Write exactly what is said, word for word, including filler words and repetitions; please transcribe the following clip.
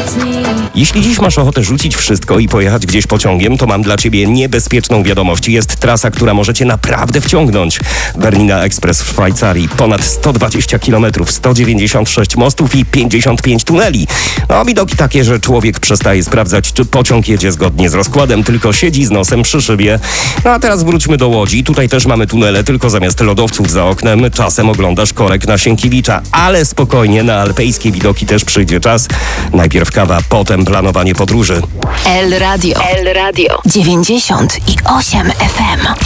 Jeśli dziś masz ochotę rzucić wszystko i pojechać gdzieś pociągiem, to mam dla ciebie niebezpieczną wiadomość. Jest trasa, która może cię naprawdę wciągnąć. Bernina Express w Szwajcarii. Ponad sto dwadzieścia kilometrów, sto dziewięćdziesiąt sześć mostów i pięćdziesiąt pięć tuneli. No, widoki takie, że człowiek przestaje sprawdzać, czy pociąg jedzie zgodnie z rozkładem, tylko siedzi z nosem przy szybie. No a teraz wróćmy do Łodzi. Tutaj też mamy tunele, tylko zamiast lodowców za oknem czasem oglądasz korek na Sienkiewicza. Ale spokojnie, na alpejskie widoki też przyjdzie czas. Najpierw kawa, potem planowanie podróży. El Radio. El Radio. dziewięćdziesiąt i osiem F M.